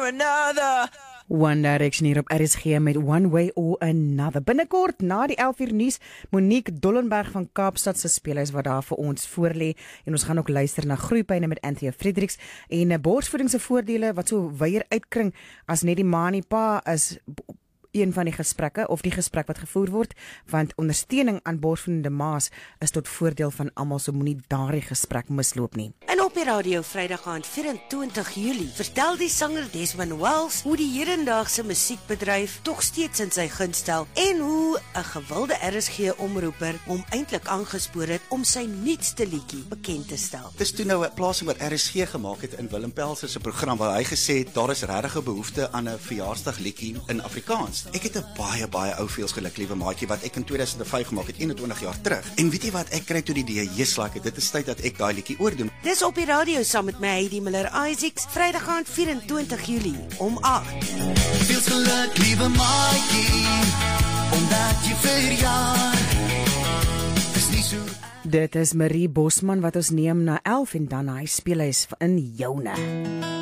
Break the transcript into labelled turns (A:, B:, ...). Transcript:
A: another.
B: One Direction hier op RSG met One Way or Another. Binnekort na die 11 uur nuus, Monique Dollenberg van Kaapstad se spelers wat daar vir ons voorlê, en ons gaan ook luister na groeipyne met Anthea Fredericks en borsvoeding se voordele wat so weier uitkring as net die ma en die pa is een van die gesprekke of die gesprek wat gevoer word, want ondersteuning aan borsvoedende ma's is tot voordeel van almal, so moenie daardie gesprek misloop nie.
C: En op die radio Vrydag aand 24 Julie vertel die sanger Desmond Wells hoe die hedendaagse musiekbedryf tog steeds in sy gunst stel en hoe 'n gewilde RSG-omroeper hom eintlik aangespoor het om sy nuutste liedjie bekend te stel.
D: Dis toe nou 'n plasing wat RSG gemaak het in Willem Pelser se program waar hy gesê het daar is regtig 'n behoefte aan 'n verjaarsdagliedjie in Afrikaans. Ek het 'n baie ou feels geluk, liewe maatjie, wat ek in 2005 gemaak het, 21 jaar terug. En weet jy wat, ek kry toe die idee, like, dit is tyd dat ek daai liedjie oordoen.
C: Dis op die radio saam met my Heidi Miller-Isaacs, Vrydag aand 24 Julie om 8.
A: Feels geluk, liewe maatjie, omdat jy verjaar. Is nie so.
B: Dit is Marie Bosman wat ons neem na 11 en dan hy speel hy in joune.